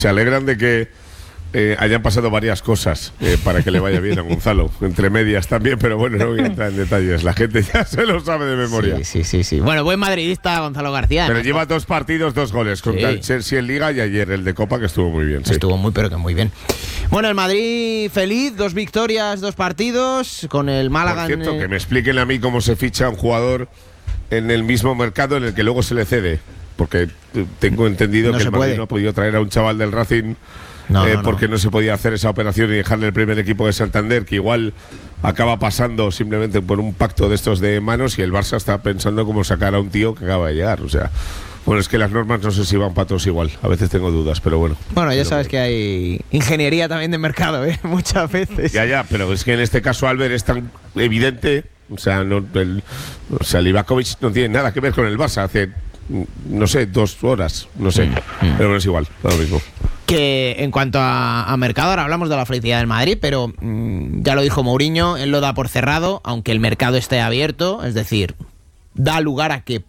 Se alegran de que hayan pasado varias cosas para que le vaya bien a Gonzalo, entre medias también, pero bueno, no voy a entrar en detalles, la gente ya se lo sabe de memoria. Sí. Bueno, buen madridista Gonzalo García. Pero lleva 2 partidos, 2 goles, contra el Chelsea en Liga y ayer el de Copa, que estuvo muy bien. Estuvo pero que muy bien. Bueno, el Madrid feliz, 2 victorias, 2 partidos, con el Málaga. Por cierto, que me expliquen a mí cómo se ficha un jugador en el mismo mercado en el que luego se le cede, porque tengo entendido que el Madrid no ha podido traer a un chaval del Racing. Porque no se podía hacer esa operación y dejarle el primer equipo de Santander, que igual acaba pasando simplemente por un pacto de estos de manos, y el Barça está pensando cómo sacar a un tío que acaba de llegar. O sea, bueno, es que las normas no sé si van para todos igual, a veces tengo dudas, pero bueno. Bueno, ya sabes que hay ingeniería también de mercado, muchas veces. Ya, pero es que en este caso Albert es tan evidente, o sea, Livakovic no tiene nada que ver con el Barça hace, no sé, 2 horas, no sé, pero no es igual, lo mismo. Que en cuanto a mercado, ahora hablamos de la felicidad del Madrid, pero ya lo dijo Mourinho, él lo da por cerrado, aunque el mercado esté abierto, es decir, da lugar a que